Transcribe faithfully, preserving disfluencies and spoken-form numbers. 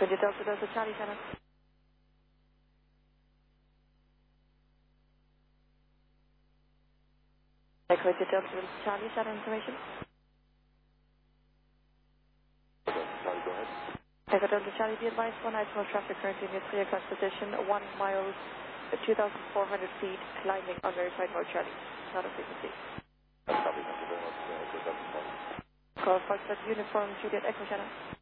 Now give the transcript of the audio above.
Could you talk to Delta Charlie Shannon? Could you talk to Delta Charlie Shannon information? Charlie, go ahead. Echo Delta Charlie, be advised one item of traffic currently in your three o'clock position, one mile, two thousand four hundred feet, climbing on verified mode Charlie. Not a frequency. That's copy. Thank you very much. Uh, good, that's fine. Call Foxtrot Uniform Juliet Echo Shannon.